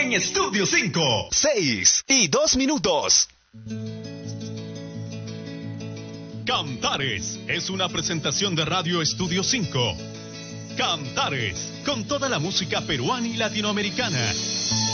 en Estudio 5. 6:02. Cantares es una presentación de Radio Estudio 5. Cantares, con toda la música peruana y latinoamericana.